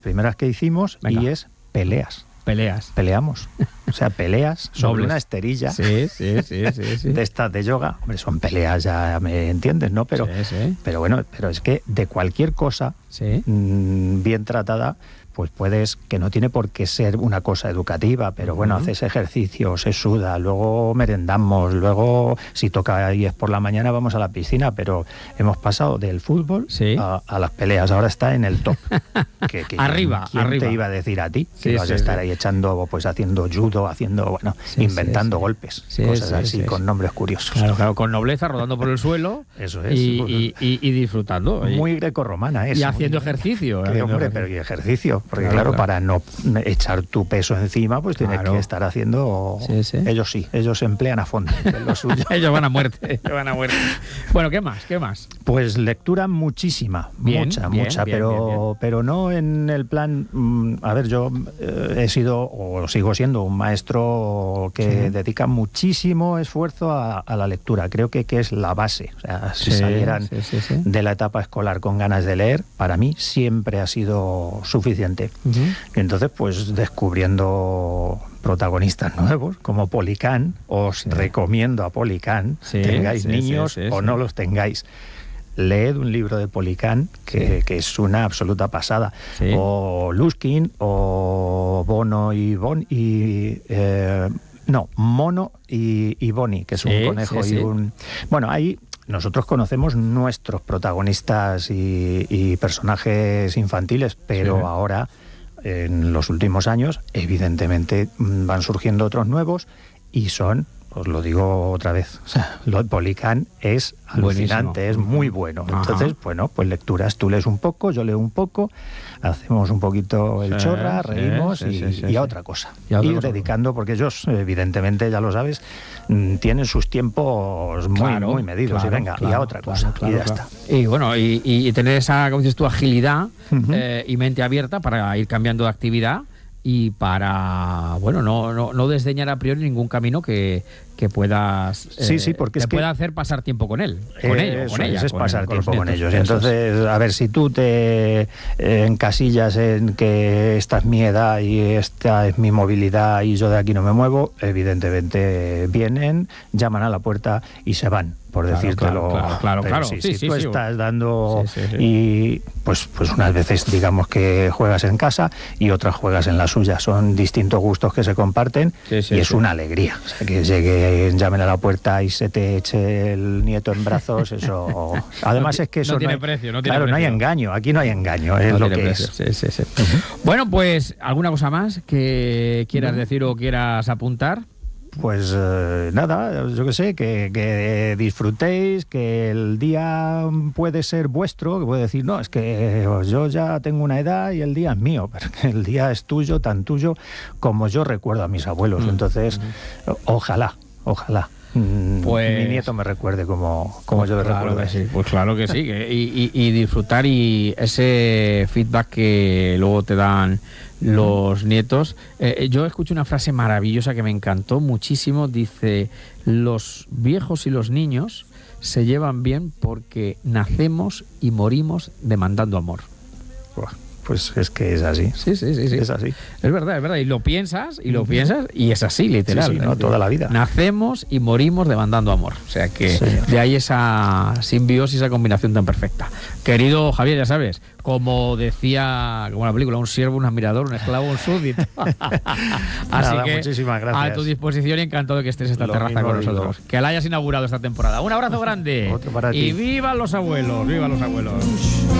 primeras que hicimos. Venga. Y es peleas. Peleamos. O sea, peleas sobre Dobles. una esterilla Sí. de estas de yoga. Hombre, son peleas, ya me entiendes, ¿no? Pero, Sí. pero bueno, pero es que de cualquier cosa Sí. bien tratada, pues puedes, que no tiene por qué ser una cosa educativa, pero bueno, haces ejercicio, se suda, luego merendamos, luego si toca y es por la mañana vamos a la piscina, pero hemos pasado del fútbol Sí. a las peleas, ahora está en el top. Arriba, ¿quién arriba. te iba a decir a ti que Sí, vas sí, a estar sí. ahí echando, pues haciendo judo, haciendo, bueno, Sí, inventando sí. golpes, Sí, cosas sí, así, sí, con sí. nombres curiosos. Claro, con nobleza, rodando por el suelo. Eso es. Y disfrutando. Muy grecorromana es. Y haciendo ejercicio. Hombre, pero y ejercicio, porque Claro, claro, para no echar tu peso encima, pues tienes Claro. que estar haciendo... Sí. Ellos se emplean a fondo en lo suyo. Ellos van a muerte. Bueno, ¿qué más? Pues lectura muchísima, Bien, mucha, bien, pero no en el plan... a ver, yo he sido o sigo siendo un maestro que dedica muchísimo esfuerzo a la lectura. Creo que es la base. O sea, si salieran sí. de la etapa escolar con ganas de leer, para mí siempre ha sido suficiente. Y entonces, pues descubriendo protagonistas nuevos como Policán, os recomiendo a Policán, tengáis niños o no los tengáis. Leed un libro de Policán que es una absoluta pasada. Sí. O Luskin, o Mono y Bonnie, que es un conejo y un... Bueno, ahí nosotros conocemos nuestros protagonistas y personajes infantiles, pero ahora, en los últimos años, evidentemente van surgiendo otros nuevos y son... Os lo digo otra vez, o sea, lo de Policán es alucinante, es muy bueno. Entonces, bueno, pues lecturas, tú lees un poco, yo leo un poco, hacemos un poquito el chorra, reímos y a otra cosa. Ir dedicando, porque ellos, evidentemente, ya lo sabes, tienen sus tiempos muy medidos. Y venga, y a otra cosa, y ya está. Y bueno, y tener esa, como dices tú, agilidad y mente abierta para ir cambiando de actividad y para, bueno, no desdeñar a priori ningún camino que puedas porque te es que pueda hacer pasar tiempo con él, con ella, es pasar tiempo con ellos. Eso Entonces, a ver, si tú te encasillas en que esta es mi edad y esta es mi movilidad y yo de aquí no me muevo, evidentemente vienen, llaman a la puerta y se van, por decírtelo. Claro. Si tú estás dando y pues unas veces digamos que juegas en casa y otras juegas en la suya, son distintos gustos que se comparten y es una alegría. O sea, que llegue, llamen a la puerta y se te eche el nieto en brazos, eso... Además es que eso no tiene precio. No hay engaño, aquí no hay engaño, es lo que es. Sí. Bueno, pues, ¿alguna cosa más que quieras decir o quieras apuntar? Pues nada, yo qué sé, que disfrutéis, que el día puede ser vuestro, que puede decir, no, es que yo ya tengo una edad y el día es mío, pero que el día es tuyo, tan tuyo como yo recuerdo a mis abuelos. Entonces, ojalá. Pues, mi nieto me recuerde como yo le recuerdo. Pues claro que sí, y disfrutar y ese feedback que luego te dan los nietos. Yo escuché una frase maravillosa que me encantó muchísimo. Dice, los viejos y los niños se llevan bien porque nacemos y morimos demandando amor. Pues es que es así. Sí. Es así. Es verdad. Y lo piensas, y es así, literal. Sí, ¿no? Toda la vida. Nacemos y morimos demandando amor. O sea que de ahí esa simbiosis, esa combinación tan perfecta. Querido Javier, ya sabes, como decía, como la película, un siervo, un admirador, un esclavo, un súbdito. Así que muchísimas gracias. A tu disposición y encantado de que estés esta terraza con nosotros. Que la hayas inaugurado esta temporada. Un abrazo grande. Otro para ti. Y vivan los abuelos, vivan los abuelos.